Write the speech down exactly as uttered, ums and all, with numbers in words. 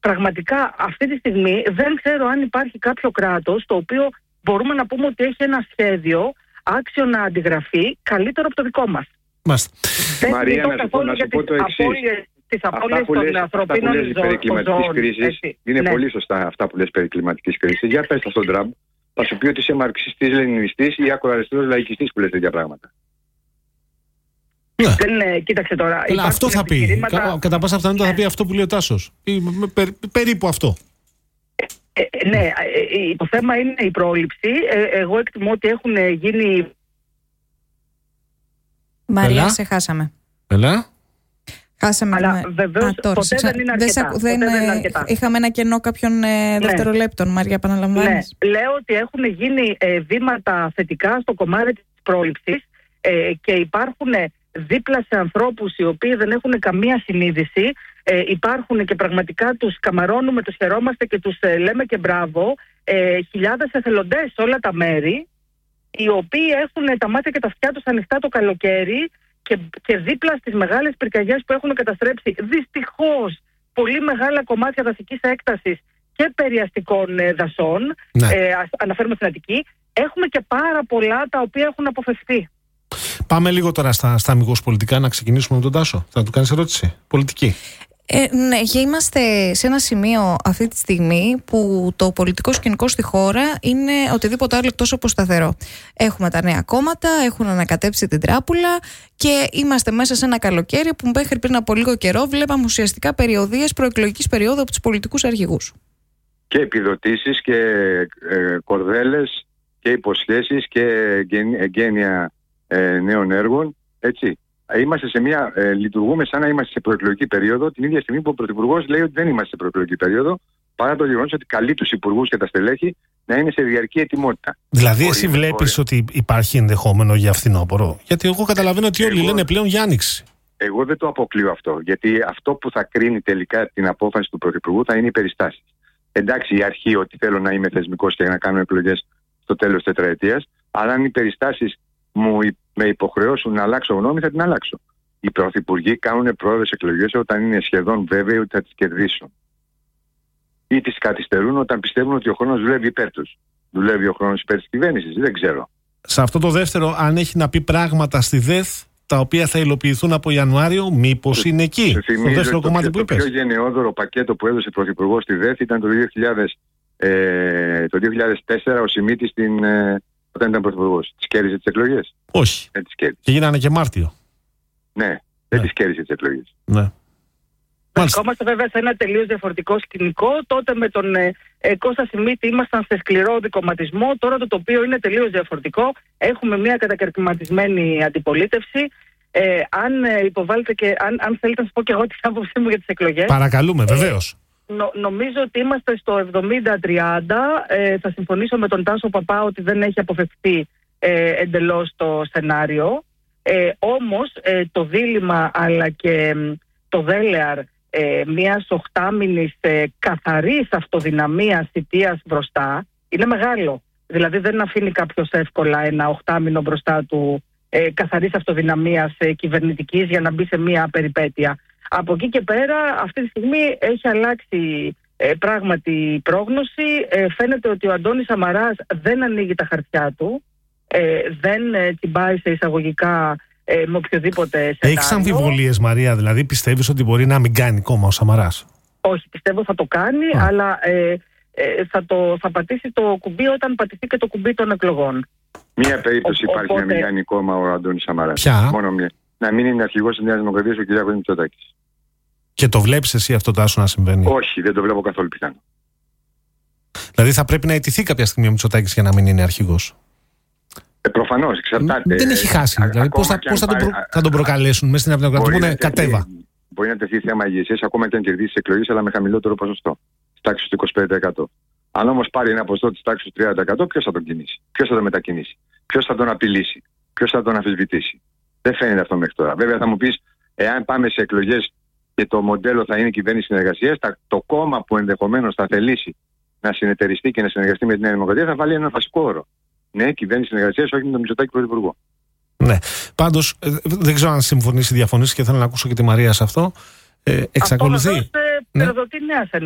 πραγματικά αυτή τη στιγμή δεν ξέρω αν υπάρχει κάποιο κράτος το οποίο μπορούμε να πούμε ότι έχει ένα σχέδιο άξιο να αντιγραφεί καλύτερο από το δικό μας. Μάλιστα. Δεν Μαρία, μιλώ να σου πω, καθόλου να σου για πω το τις εξής. απώλειες, τις απώλειες Αυτά που των λες, ανθρωπίνων αυτά που λες περί κλιματικής ζώων. κρίσης, είναι ναι. πολύ σωστά αυτά που λες περί κλιματικής κρίσης. Για πες τα στον Τραμπ, θα σου πει ότι είσαι μαρξιστής, λενινιστής ή ακροαριστερός λαϊκιστής που λες τέτοια πράγματα. Ναι. Δεν, ε, κοίταξε τώρα. Αλλά αυτό θα πει. επιχειρήματα... Κα, κατά πάσα πιθανότητα θα πει αυτό που λέει ο Τάσος. Περί, περίπου αυτό. Ε, ε, ναι, ε, το θέμα είναι η πρόληψη. Ε, εγώ εκτιμώ ότι έχουν γίνει... Μαρία, Έλα. σε χάσαμε. Έλα. Χάσαμε. Αλλά το... βεβαίως Α, τώρα, ποτέ σε... δεν είναι δεν αρκετά. σ' δεν... Ποτέ δεν είναι αρκετά. Είχαμε ένα κενό κάποιων ε, δευτερολέπτων. Μαρία, επαναλαμβάνεις. Ναι, λέω ότι έχουν γίνει ε, βήματα θετικά στο κομμάτι της πρόληψης ε, και υπάρχουν δίπλα σε ανθρώπους οι οποίοι δεν έχουν καμία συνείδηση. Ε, υπάρχουν και πραγματικά τους καμαρώνουμε, τους χαιρόμαστε και τους ε, λέμε και μπράβο. Ε, χιλιάδες εθελοντές σε όλα τα μέρη, οι οποίοι έχουν τα μάτια και τα αυτιά τους ανοιχτά το καλοκαίρι και, και δίπλα στις μεγάλες πυρκαγιές που έχουν καταστρέψει δυστυχώς πολύ μεγάλα κομμάτια δασικής έκτασης και περιαστικών ε, δασών, Ναι. ε, ας, αναφέρουμε στην Αττική, έχουμε και πάρα πολλά τα οποία έχουν αποφευθεί. Πάμε λίγο τώρα στα, στα αμιγώς πολιτικά, να ξεκινήσουμε με τον Τάσο. Θα του κάνεις ερώτηση. Πολιτική. Ε, ναι, και είμαστε σε ένα σημείο αυτή τη στιγμή που το πολιτικό σκηνικό στη χώρα είναι οτιδήποτε άλλο εκτός από σταθερό. Έχουμε τα νέα κόμματα, έχουν ανακατέψει την τράπουλα και είμαστε μέσα σε ένα καλοκαίρι που μέχρι πριν από λίγο καιρό βλέπαμε ουσιαστικά περιοδίες προεκλογικής περίοδου από τους πολιτικούς αρχηγούς. Και επιδοτήσεις και ε, κορδέλες και υποσχέσεις και εγγένεια ε, νέων έργων, έτσι. Είμαστε σε μια, ε, λειτουργούμε σαν να είμαστε σε προεκλογική περίοδο, την ίδια στιγμή που ο Πρωθυπουργός λέει ότι δεν είμαστε σε προεκλογική περίοδο, παρά το γεγονός ότι καλεί τους υπουργούς και τα στελέχη να είναι σε διαρκή ετοιμότητα. Δηλαδή, Μπορεί, εσύ βλέπεις μπορεί. ότι υπάρχει ενδεχόμενο για φθινόπωρο? Γιατί εγώ καταλαβαίνω ότι όλοι Εγώ... λένε πλέον για άνοιξη. Εγώ δεν το αποκλείω αυτό, γιατί αυτό που θα κρίνει τελικά την απόφαση του Πρωθυπουργού θα είναι οι περιστάσεις. Εντάξει, η αρχή ότι θέλω να είμαι θεσμικός και να κάνω εκλογές στο τέλος της τετραετίας, αλλά αν οι περιστάσεις μου με υποχρεώσουν να αλλάξω γνώμη, θα την αλλάξω. Οι πρωθυπουργοί κάνουν πρόορες εκλογές όταν είναι σχεδόν βέβαιοι ότι θα τις κερδίσουν. Ή τις καθυστερούν όταν πιστεύουν ότι ο χρόνος δουλεύει υπέρ τους. Δουλεύει ο χρόνος υπέρ της κυβέρνησης, δεν ξέρω. Σε αυτό το δεύτερο, αν έχει να πει πράγματα στη ΔΕΘ τα οποία θα υλοποιηθούν από Ιανουάριο, μήπως είναι εκεί, στο δεύτερο κομμάτι το, που είπες? Το πιο γενναιόδωρο πακέτο που έδωσε ο Πρωθυπουργός στη ΔΕΘ ήταν το δύο χιλιάδες, ε, το δύο χιλιάδες τέσσερα ο Σιμίτης στην, ε, όταν ήταν Πρωθυπουργός. Τις κέρδισε τις εκλογές? Όχι. Δεν τις κέρδισε. Και γίνανε και Μάρτιο. Ναι, δεν Ναι. τις κέρδισε τις εκλογές. Ναι. Βρισκόμαστε βέβαια σε ένα τελείως διαφορετικό σκηνικό. Τότε με τον ε, ε, Κώστα Σιμίτη ήμασταν σε σκληρό δικομματισμό. Τώρα το τοπίο είναι τελείως διαφορετικό. Έχουμε μια κατακαιρματισμένη αντιπολίτευση. Ε, αν ε, υποβάλλετε και αν, αν θέλετε να σας πω και εγώ την άποψή μου για τις εκλογές. Παρακαλούμε, βεβαίως. Νο, νομίζω ότι είμαστε στο εβδομήντα τριάντα. Ε, θα συμφωνήσω με τον Τάσο Παπά ότι δεν έχει αποφευθεί ε, εντελώς το σενάριο. Ε, όμως ε, το δίλημμα αλλά και το δέλεαρ ε, μιας οχτάμηνης ε, καθαρής αυτοδυναμίας θητείας μπροστά είναι μεγάλο. Δηλαδή δεν αφήνει κάποιος εύκολα ένα οχτάμηνο μπροστά του ε, καθαρής αυτοδυναμίας ε, κυβερνητικής για να μπει σε μια περιπέτεια. Από εκεί και πέρα αυτή τη στιγμή έχει αλλάξει ε, πράγματι η πρόγνωση. Ε, φαίνεται ότι ο Αντώνης Σαμαράς δεν ανοίγει τα χαρτιά του, ε, δεν ε, τσιμπάει σε εισαγωγικά ε, με οποιοδήποτε σενάριο. Έχεις αμφιβολίες, Μαρία, δηλαδή πιστεύεις ότι μπορεί να μην κάνει κόμμα ο Σαμαράς? Όχι, πιστεύω θα το κάνει, Α. αλλά ε, ε, θα, το, θα πατήσει το κουμπί όταν πατηθεί και το κουμπί των εκλογών. Μία περίπτωση Ο, υπάρχει οπότε... να μην κάνει κόμμα ο Αντώνης Σαμαράς. Ποια? Μόνο μία. Να μην είναι αρχηγός της Νέας Δημοκρατίας ο Κυριάκος Μητσοτάκης. Και το βλέπεις εσύ αυτό, Τάσο, να συμβαίνει? Όχι, δεν το βλέπω καθόλου πιθανό. Δηλαδή θα πρέπει να αιτηθεί κάποια στιγμή ο Μητσοτάκης για να μην είναι αρχηγός? Ε, προφανώς, εξαρτάται. Δεν έχει χάσει. Ε, Δηλαδή, πώς θα, πώς θα, τον προ... θα τον προκαλέσουν μέσα στην Απνευματική που είναι κατέβα? Μπορεί να τεθεί θέμα ηγεσίας ακόμα και αν κερδίσει τις εκλογές, αλλά με χαμηλότερο ποσοστό. Στη τάξη του είκοσι πέντε τοις εκατό. Αν όμως πάρει ένα ποσοστό της τάξης του τριάντα τοις εκατό, ποιος θα τον κινήσει? Ποιος θα τον μετακινήσει? Ποιος θα τον απειλήσει? Ποιος θα τον αμφισβητήσει? Δεν φαίνεται αυτό μέχρι τώρα. Βέβαια θα μου πεις, εάν πάμε σε εκλογές και το μοντέλο θα είναι κυβέρνηση συνεργασίας, το κόμμα που ενδεχομένως θα θελήσει να συνεταιριστεί και να συνεργαστεί με την Νέα Δημοκρατία θα βάλει ένα βασικό όρο. Ναι, κυβέρνηση συνεργασίας, όχι με τον Μητσοτάκη πρωθυπουργό. Ναι. Πάντως, ε, δεν ξέρω αν συμφωνήσει ή διαφωνήσει και θέλω να ακούσω και τη Μαρία σε αυτό. Ε, εξακολουθεί. Αυτό βεβαίως, ε, ναι. πυροδοτεί νέα